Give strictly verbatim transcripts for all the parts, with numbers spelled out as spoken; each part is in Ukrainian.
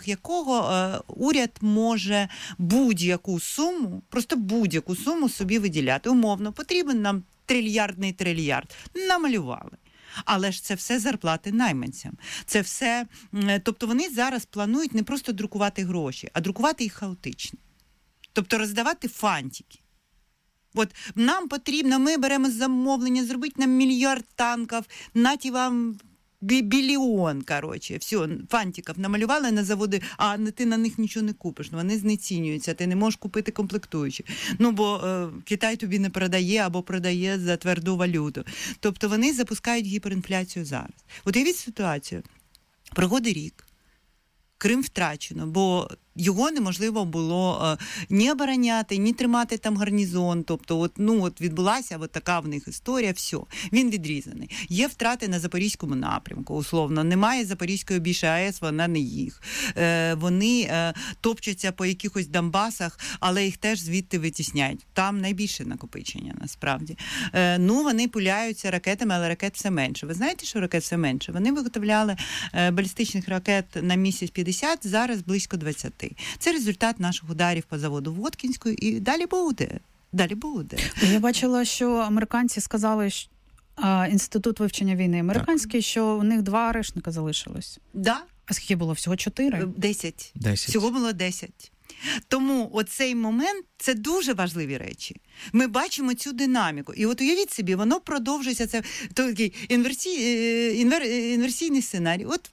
рамках якого е, уряд може будь-яку суму, просто будь-яку суму собі виділяти. Умовно, потрібен нам трильярдний трильярд. Намалювали. Але ж це все зарплати найманцям. Це все, тобто вони зараз планують не просто друкувати гроші, а друкувати їх хаотично. Тобто роздавати фантики. От нам потрібно, ми беремо замовлення, зробити нам мільярд танків, наті вам біліон, коротше, все, фантиків намалювали на заводи, а ти на них нічого не купиш, вони знецінюються, ти не можеш купити комплектуючі. Ну, бо е, Китай тобі не продає або продає за тверду валюту. Тобто вони запускають гіперінфляцію зараз. От уявіть ситуацію. Проходить рік, Крим втрачено, бо його неможливо було е, ні обороняти, ні тримати там гарнізон. Тобто, от, ну, от відбулася от така в них історія, все. Він відрізаний. Є втрати на Запорізькому напрямку, условно. Немає Запорізької більше АЕС, вона не їх. Е, вони е, топчуться по якихось Донбасах, але їх теж звідти витісняють. Там найбільше накопичення, насправді. Е, ну, вони пуляються ракетами, але ракет все менше. Ви знаєте, що ракет все менше? Вони виготовляли е, балістичних ракет на місяць п'ятдесят, зараз близько двадцять. Це результат наших ударів по заводу Воткінської, і далі буде. Далі буде. Я бачила, що американці сказали, що а, Інститут вивчення війни американський, так, що у них два арештника залишилось. Да. А скільки було? Всього чотири? Десять. Десять. Всього було десять. Тому оцей момент – це дуже важливі речі. Ми бачимо цю динаміку. І от уявіть собі, воно продовжується, це такий інверсій, інвер, інверсійний сценарій. От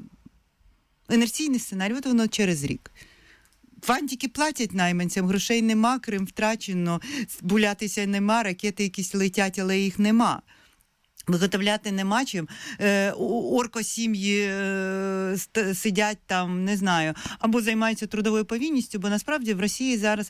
інерційний сценарій, от воно через рік. Фантики платять найманцям, грошей нема, Крим втрачено, булятися нема, ракети якісь летять, але їх нема. Виготовляти нема чим. Е, оркосім'ї е, сидять там, не знаю, або займаються трудовою повинністю, бо насправді в Росії зараз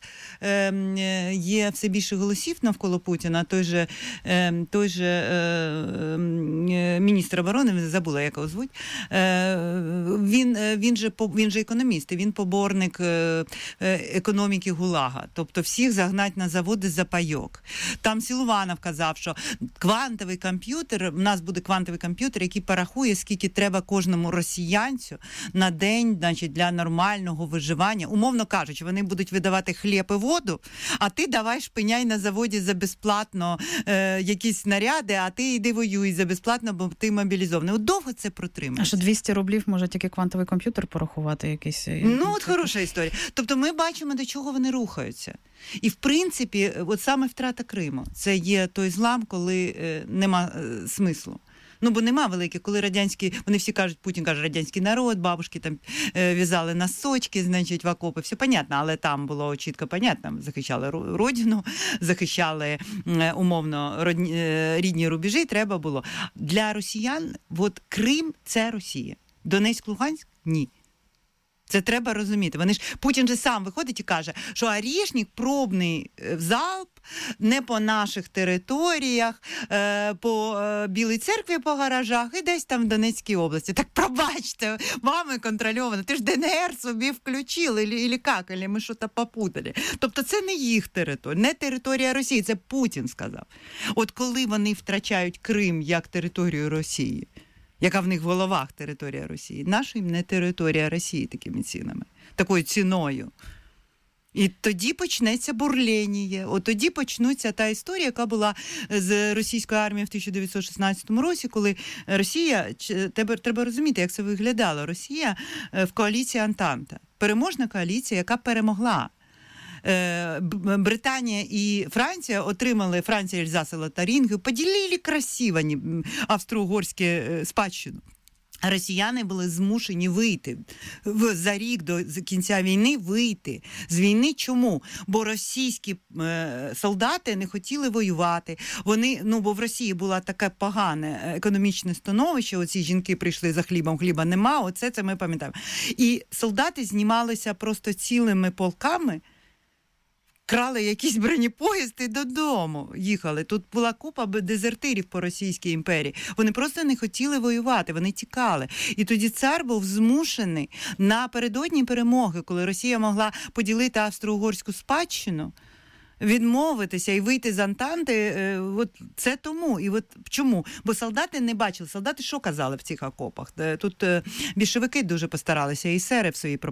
е, є все більше голосів навколо Путіна. Той же, е, той же е, міністр оборони, забула, як його звуть, е, він, він, же, він же економіст, він поборник е, економіки ГУЛАГа. Тобто всіх загнать на заводи за пайок. Там Силуанов казав, що квантовий комп'ютер, у нас буде квантовий комп'ютер, який порахує, скільки треба кожному росіянцю на день, значить, для нормального виживання. Умовно кажучи, вони будуть видавати хліб і воду, а ти давай шпиняй на заводі за безплатно е, якісь снаряди, а ти йди воюй за безплатно, бо ти мобілізований. От довго це протримається. А що двісті рублів може тільки квантовий комп'ютер порахувати якийсь? Ну, от хороша історія. Тобто ми бачимо, до чого вони рухаються. І, в принципі, от саме втрата Криму, це є той злам, коли е, нема е, смислу. Ну, бо нема великих, коли радянські, вони всі кажуть, Путін каже, радянський народ, бабушки там е, в'язали носочки, значить, в окопи, все понятно, але там було чітко понятно, захищали родину, захищали е, умовно родні, е, рідні рубежі, треба було. Для росіян, от Крим – це Росія. Донецьк, Луганськ – ні. Це треба розуміти. Вони ж, Путін же сам виходить і каже, що Орішник пробний залп не по наших територіях, по Білій церкві, по гаражах і десь там в Донецькій області. Так пробачте, вами контрольовано. Ти ж ДНР собі включили, или, или як, или ми щось попутали. Тобто це не їх територія, не територія Росії, це Путін сказав. От коли вони втрачають Крим як територію Росії, яка в них в головах територія Росії. Наша їм не територія Росії такими цінами, такою ціною. І тоді почнеться бурлення. От тоді почнуться та історія, яка була з російською армією в тисяча дев'ятсот шістнадцятому році, коли Росія, треба, треба розуміти, як це виглядало, Росія в коаліції Антанта. Переможна коаліція, яка перемогла. Британія і Франція отримали, Франція, Ельзас і Лотарингію, поділили красиво австро-угорську спадщину. Росіяни були змушені вийти за рік до кінця війни, вийти з війни. Чому? Бо російські е, солдати не хотіли воювати. Вони, ну, бо в Росії було таке погане економічне становище, оці жінки прийшли за хлібом, хліба нема, оце це ми пам'ятаємо. І солдати знімалися просто цілими полками, крали якісь бронепоїзди додому, їхали. Тут була купа дезертирів по Російській імперії. Вони просто не хотіли воювати, вони тікали. І тоді цар був змушений напередодні перемоги, коли Росія могла поділити австро-угорську спадщину, відмовитися і вийти з Антанти, от це тому. І от чому? Бо солдати не бачили. Солдати що казали в цих окопах? Тут більшовики дуже постаралися, і есери в своїй пропаганді.